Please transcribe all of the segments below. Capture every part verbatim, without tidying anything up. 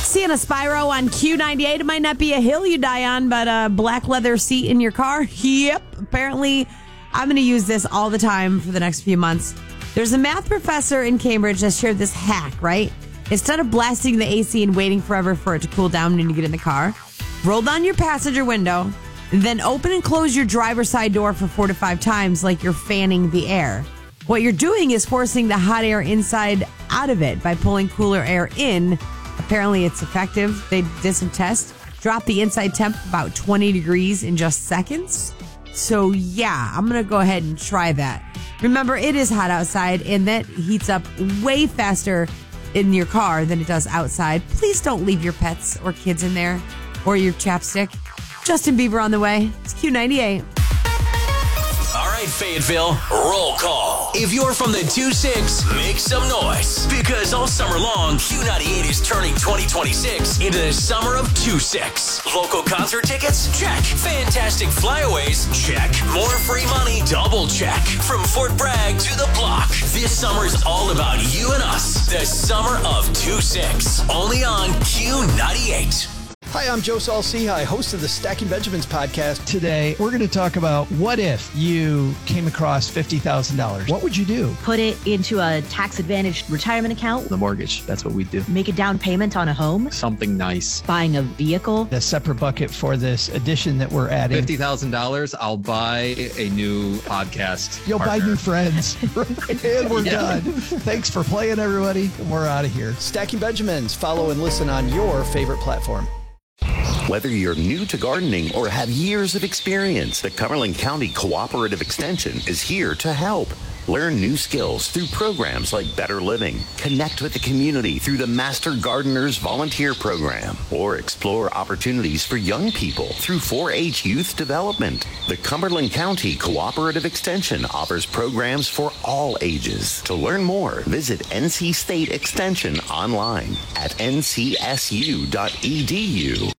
Sienna Spyro on Q ninety-eight. It might not be a hill you die on, but a black leather seat in your car. Yep. Apparently, I'm going to use this all the time for the next few months. There's a math professor in Cambridge that shared this hack, right? Instead of blasting the A C and waiting forever for it to cool down when you get in the car, roll down your passenger window, then open and close your driver's side door for four to five times like you're fanning the air. What you're doing is forcing the hot air inside out of it by pulling cooler air in. Apparently, it's effective. They did some tests. Drop the inside temp about twenty degrees in just seconds. So, yeah, I'm going to go ahead and try that. Remember, it is hot outside, and that heats up way faster in your car than it does outside. Please don't leave your pets or kids in there or your chapstick. Justin Bieber on the way. It's Q ninety-eight. All right, Fayetteville, roll call. If you're from the two six, make some noise. Because all summer long, Q ninety-eight is turning twenty twenty-six into the summer of two six. Local concert tickets? Check. Fantastic flyaways? Check. More free money? Double check. From Fort Bragg to the block, this summer is all about you and us. The summer of two six. Only on Q ninety-eight. Hi, I'm Joe Saul-Sehy, host of the Stacking Benjamins podcast. Today, we're going to talk about what if you came across fifty thousand dollars. What would you do? Put it into a tax-advantaged retirement account. The mortgage, that's what we do. Make a down payment on a home. Something nice. Buying a vehicle. A separate bucket for this addition that we're adding. fifty thousand dollars, I'll buy a new podcast You'll partner. buy new friends. And we're Yeah. done. Thanks for playing, everybody. We're out of here. Stacking Benjamins. Follow and listen on your favorite platform. Whether you're new to gardening or have years of experience, the Cumberland County Cooperative Extension is here to help. Learn new skills through programs like Better Living. Connect with the community through the Master Gardeners Volunteer Program. Or explore opportunities for young people through four H Youth Development. The Cumberland County Cooperative Extension offers programs for all ages. To learn more, visit N C State Extension online at N C S U dot E D U.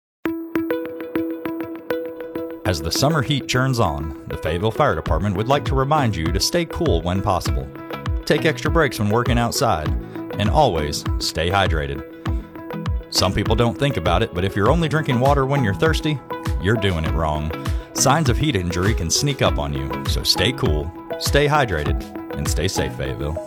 As the summer heat churns on, the Fayetteville Fire Department would like to remind you to stay cool when possible. Take extra breaks when working outside, and always stay hydrated. Some people don't think about it, but if you're only drinking water when you're thirsty, you're doing it wrong. Signs of heat injury can sneak up on you, so stay cool, stay hydrated, and stay safe, Fayetteville.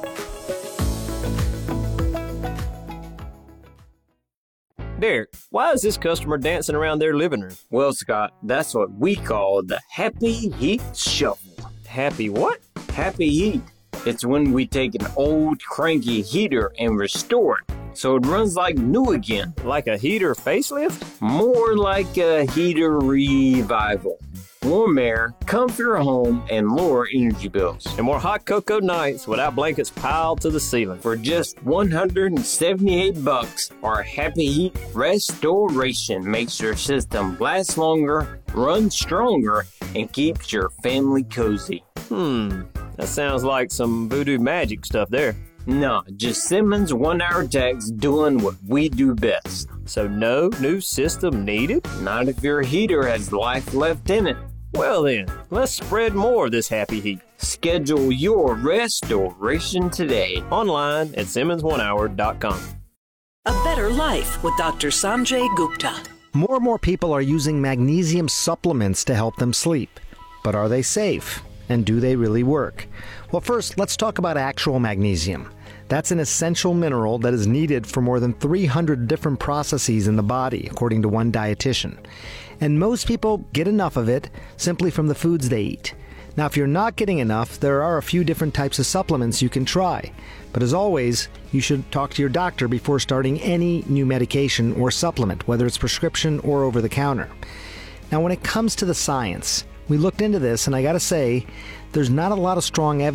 Derek, why is this customer dancing around their living room? Well, Scott, that's what we call the Happy Heat Shuffle. Happy what? Happy Heat. It's when we take an old cranky heater and restore it so it runs like new again. Like a heater facelift? More like a heater revival. Warm air, comfier home, and lower energy bills. And more hot cocoa nights without blankets piled to the ceiling. For just one hundred seventy-eight bucks, our Happy Heat Restoration makes your system last longer, run stronger, and keeps your family cozy. Hmm, that sounds like some voodoo magic stuff there. Nah, just Simmons one-hour techs doing what we do best. So no new system needed? Not if your heater has life left in it. Well then, let's spread more of this happy heat. Schedule your restoration today. Online at Simmons one hour dot com. A Better Life with Doctor Sanjay Gupta. More and more people are using magnesium supplements to help them sleep. But are they safe? And do they really work? Well, first, let's talk about actual magnesium. That's an essential mineral that is needed for more than three hundred different processes in the body, according to one dietitian. And most people get enough of it simply from the foods they eat. Now, if you're not getting enough, there are a few different types of supplements you can try. But as always, you should talk to your doctor before starting any new medication or supplement, whether it's prescription or over-the-counter. Now, when it comes to the science, we looked into this, and I gotta say, there's not a lot of strong evidence